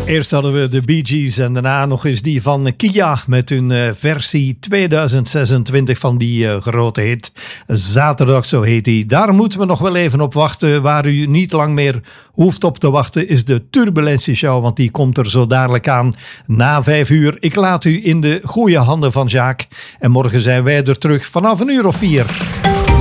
Eerst hadden we de Bee Gees en daarna nog eens die van Kia met hun versie 2026 van die grote hit. Zaterdag, zo heet die. Daar moeten we nog wel even op wachten. Waar u niet lang meer hoeft op te wachten is de Turbulentie Show, want die komt er zo dadelijk aan na 5 uur. Ik laat u in de goede handen van Jacques. En morgen zijn wij er terug vanaf 1 uur of 4.